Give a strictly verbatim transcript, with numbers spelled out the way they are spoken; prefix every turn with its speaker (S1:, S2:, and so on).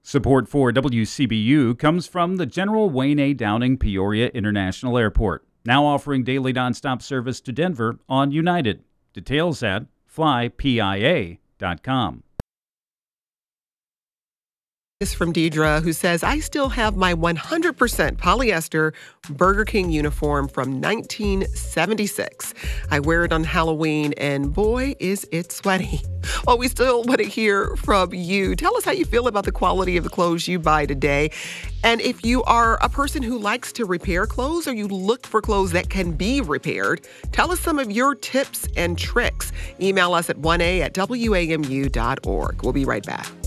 S1: Support for W C B U comes from the General Wayne A. Downing Peoria International Airport, now offering daily nonstop service to Denver on United. Details at fly P I A dot com.
S2: This from Deidre, who says, I still have my one hundred percent polyester Burger King uniform from nineteen seventy-six. I wear it on Halloween, and boy, is it sweaty. Well, we still want to hear from you. Tell us how you feel about the quality of the clothes you buy today. And if you are a person who likes to repair clothes or you look for clothes that can be repaired, tell us some of your tips and tricks. Email us at one a at W A M U dot org. We'll be right back.